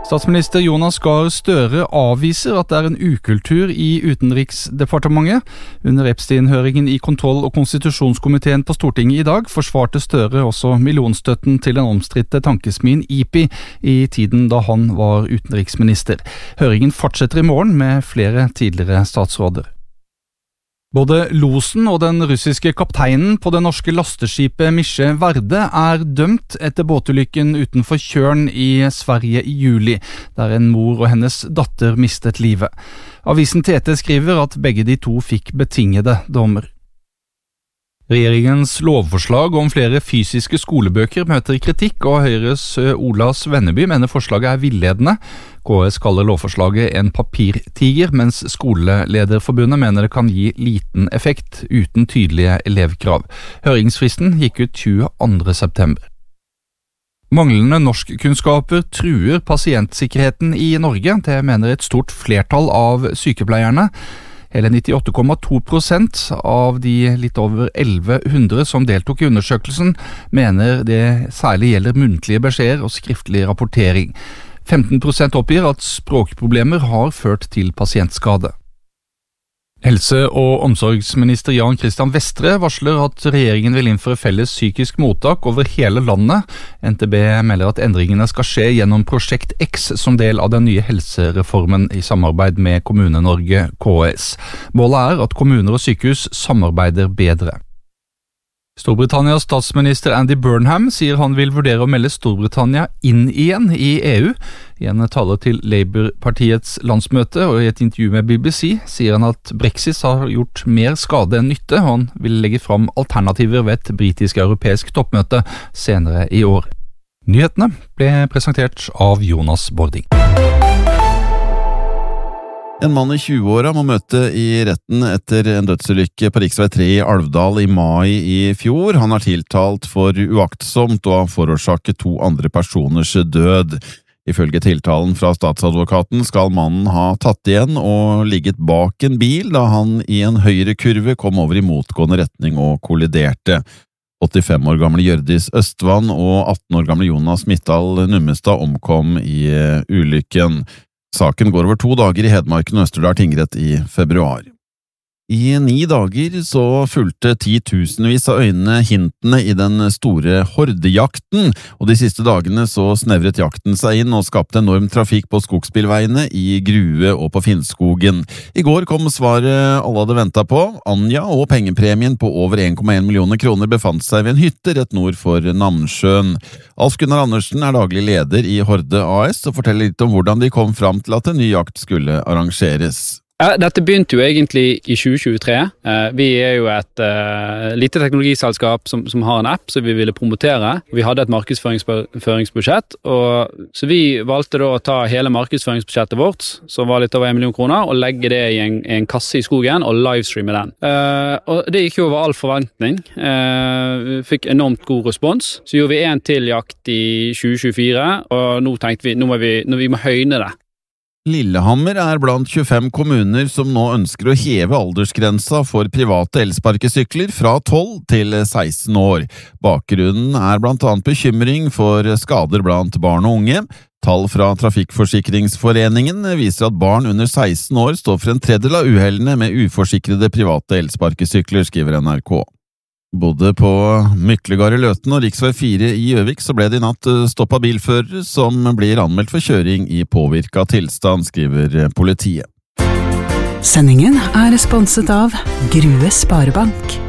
Statsminister Jonas Gahr Støre avviser at det en ukultur i Utenriksdepartementet. Under Epstein-høringen i kontroll- og konstitusjonskomiteen på Stortinget i dag forsvarte Støre også millionstøtten til den omstridte tankesmien IPI i tiden da han var utenriksminister. Høringen fortsetter i morgen med flere tidligere statsråder. Både losen og den russiske kapteinen på det norske lasteskipet Misje Verde dømt etter båtulykken utenfor Tjørn i Sverige i juli, der en mor og hennes datter mistet livet. Avisen TT skriver at begge de to fikk betingede dommer. Regjeringens lovforslag om flere fysiske skolebøker møter kritikk, og Høyres Ola Svenneby mener forslaget villedende. KS kaller lovforslaget en papirtiger, mens Skolelederforbundet mener det kan gi liten effekt uten tydelige elevkrav. Høringsfristen gikk ut 22. september. Manglende norskkunnskaper truer pasientsikkerheten i Norge, det mener et stort flertall av sykepleierne. Hele 98,2% av de litt over 1100 som deltok i undersøkelsen, mener det særlig gjelder muntlige beskjeder og skriftlig rapportering. 15% oppgir at språkproblemer har ført til pasientskade. Helse- og omsorgsminister Jan Christian Vestre varsler at regjeringen vil innføre felles psykisk mottak over hele landet. NTB melder at endringene skal skje gjennom Prosjekt X som del av den nye helsereformen i samarbeid med Kommune-Norge KS. Målet at kommuner og sykehus samarbeider bedre. Storbritannias statsminister Andy Burnham sier han vil vurdere å melde Storbritannia inn igjen i EU. I en tale til Labour-partiets landsmøte og i et intervju med BBC sier han at Brexit har gjort mer skade enn nytte, og han vil legge fram alternativer ved et britisk-europeisk toppmøte senere i år. Nyhetene ble presentert av Jonas Bording. En mann i 20-åra må møte i retten etter en dødsulykke på Riksvei 3 i Alvdal i mai i fjor. Han tiltalt for uaktsomt og har forårsaket 2 andre personers død. Ifølge tiltalen fra statsadvokaten skal mannen ha tatt igjen og ligget bak en bil da han i en høyre kurve kom over i motgående retning og kolliderte. 85 år gamle Hjørdis Østvann og 18 år gamle Jonas Mittal Nummestad omkom i ulykken. Saken går over 2 dager i Hedmarken og Østerdal tingrett i februar. I 9 dager så fulgte 10.000vis av øynene hintene i den store hordejakten, og de siste dagene så snevret jakten seg inn og skapte enorm trafikk på skogsbilveiene i Grue og på Finnskogen. I går kom svaret alle hadde ventet på. Anja og pengepremien på over 1,1 millioner kroner befant seg ved en hytte rett nord for Namsjøen. Alf Gunnar Andersen daglig leder i Horde AS og forteller litt om hvordan de kom fram til at en ny jakt skulle arrangeres. Dette begynte jo egentlig i 2023. Vi jo et lite teknologiselskap som har en app som vi ville promotere. Vi hadde et markedsføringsbudsjett, så vi valgte da å ta hele markedsføringsbudsjettet vårt, som var litt over 1 million kroner, og legge det i en kasse i skogen og livestreame den. Og det gikk jo over all forventning. Vi fikk enormt god respons. Så gjorde vi en til jakt i 2024, og nå tenkte vi må høyne det. Lillehammer blant 25 kommuner som nå ønsker å heve aldersgrensa for private elsparkesykler fra 12 til 16 år. Bakgrunnen blant annet bekymring for skader blant barn og unge. Tall fra Trafikkforsikringsforeningen viser at barn under 16 år står for en tredjedel av uhellene med uforsikrede private elsparkesykler, skriver NRK. Både på Myklegard i Løten og Riksvei 4 i Gjøvik så ble det i natt stoppet bilførere som blir anmeldt for kjøring i påvirket tilstand, skriver politiet. Sendingen sponset av Grue Sparebank.